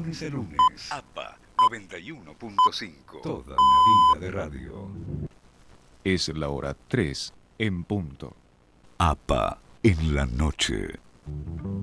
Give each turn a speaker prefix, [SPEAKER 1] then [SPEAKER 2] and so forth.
[SPEAKER 1] lunes a lunes.
[SPEAKER 2] APA 91.5.
[SPEAKER 1] Toda una vida de radio.
[SPEAKER 3] Es la hora 3 en punto.
[SPEAKER 2] APA en la noche.